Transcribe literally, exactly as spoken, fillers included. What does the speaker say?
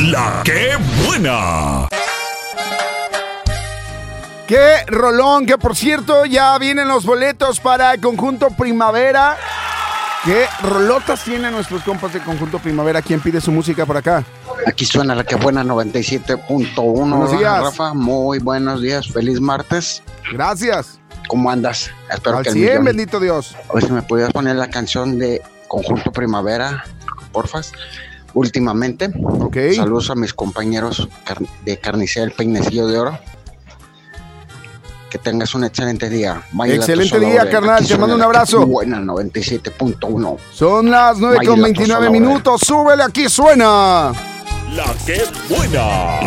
La que buena. Qué rolón, que por cierto ya vienen los boletos para el Conjunto Primavera. Qué rolotas tienen nuestros compas de Conjunto Primavera. ¿Quién pide su música por acá? Aquí suena La que buena noventa y siete punto uno. Buenos días, Rafa. Muy buenos días. Feliz martes. Gracias. ¿Cómo andas? Espero Al que el cien, millón. bendito Dios. Hoy si me pudieras poner la canción de Conjunto Primavera, porfas. Últimamente. Ok. Saludos a mis compañeros car- de Carnicería El Peinecillo de Oro. Que tengas un excelente día. Báilate Excelente solo, día, ven. carnal. Aquí Te suena mando un La que abrazo. buena noventa y siete punto uno. Son las nueve con Báilate veintinueve solo, ven. minutos. Súbele, aquí suena. La que buena.